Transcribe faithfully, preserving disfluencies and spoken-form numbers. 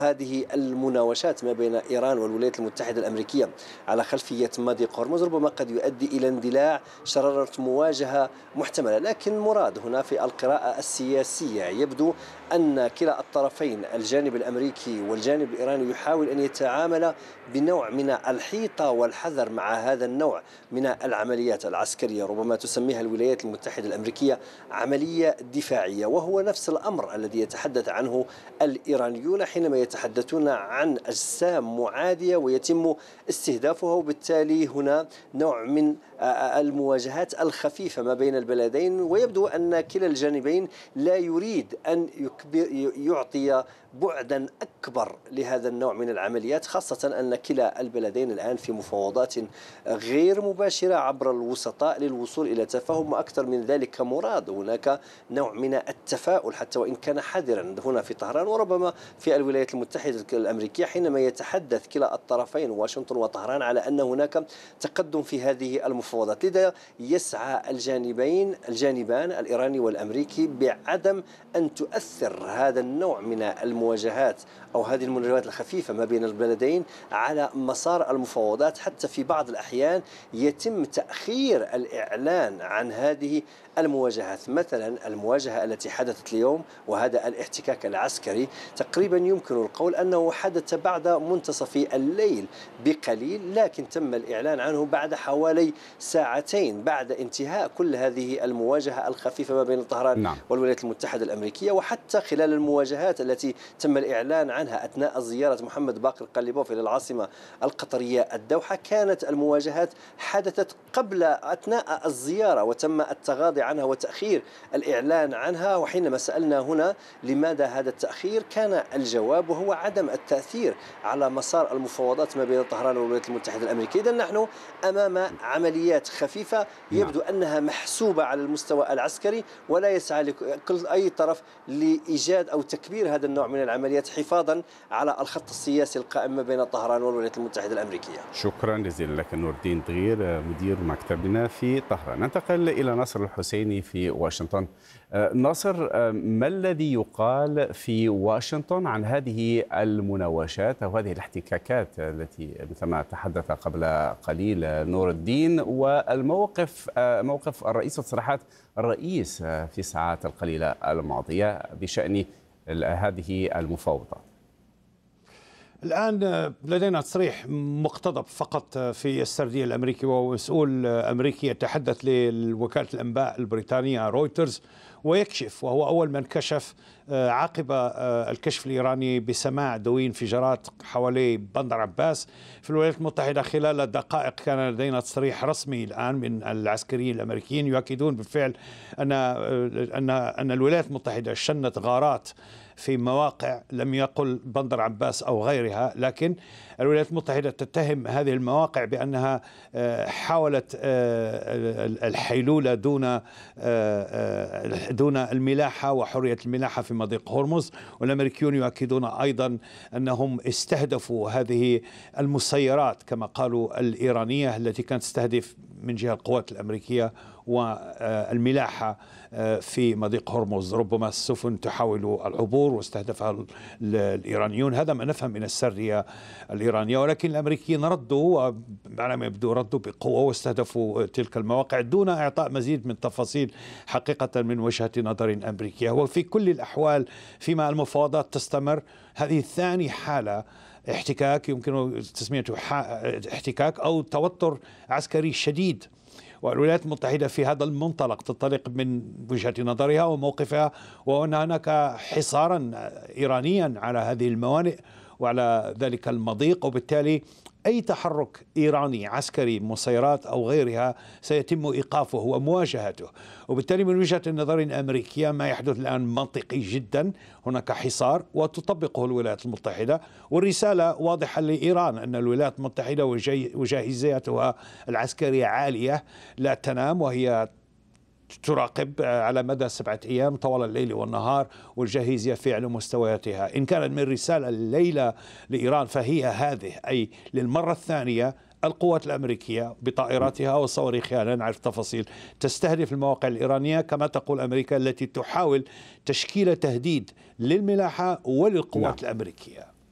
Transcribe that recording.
هذه المناوشات ما بين إيران والولايات المتحدة الأمريكية على خلفية مضيق هرمز ربما قد يؤدي إلى اندلاع شرارة مواجهة محتملة، لكن المراد هنا في القراءة السياسية يبدو أن كلا الطرفين الجانب الأمريكي والجانب الإيراني يحاول أن يتعامل بنوع من الحيطة والحذر مع هذا النوع من العمليات العسكرية، ربما تسميها الولايات المتحدة الأمريكية عملية دفاعية، وهو نفس الأمر الذي يتحدث عنه الإيرانيون حينما يتحدثون عن أجسام معادية ويتم استهدافها، وبالتالي هنا نوع من المواجهات الخفيفة ما بين البلدين. ويبدو أن كلا الجانبين لا يريد أن يعطي بعدا أكبر لهذا النوع من العمليات، خاصة أن كلا البلدين الآن في مفاوضات غير مباشرة عبر الوسطاء للوصول إلى تفاهم، وأكثر من ذلك مراد هناك نوع من التفاؤل حتى وإن كان حذرا هنا في طهران وربما في الولايات المتحدة الأمريكية، حينما يتحدث كلا الطرفين واشنطن وطهران على أن هناك تقدم في هذه المفاوضات. لذا يسعى الجانبين الجانبان الإيراني والأمريكي بعدم أن تؤثر هذا النوع من المواجهات أو هذه المواجهات الخفيفة ما بين البلدين على مسار المفاوضات، حتى في بعض الأحيان يتم تأخير الإعلان عن هذه المواجهات. مثلا المواجهة التي حدثت اليوم وهذا الاحتكاك العسكري تقريبا يمكن القول أنه حدث بعد منتصف الليل بقليل، لكن تم الإعلان عنه بعد حوالي ساعتين بعد انتهاء كل هذه المواجهة الخفيفة ما بين طهران نعم. والولايات المتحدة الأمريكية. وحتى خلال المواجهات التي تم الإعلان عنها أثناء زيارة محمد باقر قليبوف إلى العاصمة القطرية الدوحة، كانت المواجهات حدثت قبل أثناء الزيارة وتم التغاضي عنها وتأخير الإعلان عنها. وحينما سألنا هنا لماذا هذا التأخير كان الجواب وهو عدم التأثير على مسار المفاوضات ما بين طهران والولايات المتحدة الأمريكية. إذن نحن أمام عمليات خفيفة يبدو أنها محسوبة على المستوى العسكري، ولا يسعى لكل أي طرف لإيجاد أو تكبير هذا النوع من العمليات حفاظا على الخط السياسي القائم ما بين طهران والولايات المتحدة الأمريكية. شكرا جزيلا لك نور الدين دغير مدير مكتبنا في طهران. ننتقل إلى ناصر الحسيني في واشنطن. ناصر، ما الذي يقال في واشنطن عن هذه المناوشات أو هذه الاحتكاكات التي مثلما تحدث قبل قليل نور الدين، والموقف موقف الرئيس وتصريحات الرئيس في الساعات القليلة الماضية بشأن هذه المفاوضات؟ الآن لدينا تصريح مقتضب فقط في السردية الأمريكي، وهو مسؤول أمريكي يتحدث لوكالة الأنباء البريطانية رويترز ويكشف، وهو أول من كشف عقب الكشف الإيراني بسماع دوي انفجارات حوالي بندر عباس في الولايات المتحدة خلال دقائق. كان لدينا تصريح رسمي الآن من العسكريين الأمريكيين يؤكدون بالفعل أن أن أن الولايات المتحدة شنت غارات في مواقع، لم يقل بندر عباس أو غيرها، لكن الولايات المتحدة تتهم هذه المواقع بأنها حاولت الحيلولة دون دون الملاحة وحرية الملاحة في مضيق هرمز. والأمريكيون يؤكدون أيضا أنهم استهدفوا هذه المسيرات كما قالوا الإيرانية التي كانت تستهدف من جهة القوات الأمريكية والملاحة في مضيق هرمز، ربما السفن تحاول العبور واستهدفها الإيرانيون. هذا ما نفهم من السردية الإيرانية، ولكن الأمريكيين ردوا على ما يبدو ردوا بقوة واستهدفوا تلك المواقع دون إعطاء مزيد من تفاصيل حقيقة من وجهة نظر أمريكية. وفي كل الأحوال فيما المفاوضات تستمر، هذه ثاني حالة احتكاك يمكن تسميته احتكاك أو توتر عسكري شديد، والولايات المتحدة في هذا المنطلق تنطلق من وجهة نظرها وموقفها، وأن هناك حصارا إيرانيا على هذه الموانئ وعلى ذلك المضيق، وبالتالي أي تحرك إيراني عسكري مسيرات أو غيرها سيتم إيقافه ومواجهته. وبالتالي من وجهة النظر الأمريكية ما يحدث الآن منطقي جدا، هناك حصار وتطبقه الولايات المتحدة، والرسالة واضحة لإيران أن الولايات المتحدة وجاهزيتها العسكرية عالية لا تنام، وهي تراقب على مدى سبعة أيام طوال الليل والنهار والجاهزية فعل مستوياتها. إن كانت من رسالة الليلة لإيران فهي هذه، أي للمرة الثانية القوات الأمريكية بطائراتها وصواريخها، لا نعرف تفاصيل، تستهدف المواقع الإيرانية كما تقول أمريكا التي تحاول تشكيل تهديد للملاحة وللقوات نعم. الأمريكية.